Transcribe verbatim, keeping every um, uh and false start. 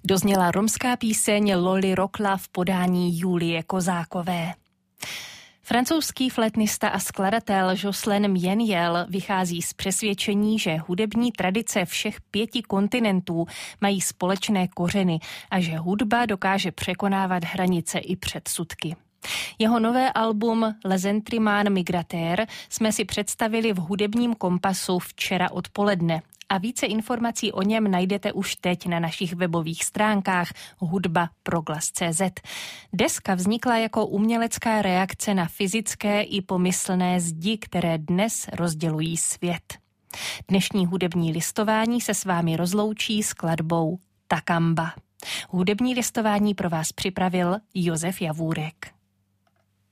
Dozněla romská píseň Loli Rokla v podání Julie Kozákové. Francouzský flétnista a skladatel Jocelyn Mjeniel vychází z přesvědčení, že hudební tradice všech pěti kontinentů mají společné kořeny a že hudba dokáže překonávat hranice i předsudky. Jeho nové album Les Intrimans Migrataires jsme si představili v hudebním kompasu včera odpoledne. A více informací o něm najdete už teď na našich webových stránkách hudba proglas tečka cé zet. Deska vznikla jako umělecká reakce na fyzické i pomyslné zdi, které dnes rozdělují svět. Dnešní hudební listování se s vámi rozloučí skladbou Takamba. Hudební listování pro vás připravil Josef Javůrek.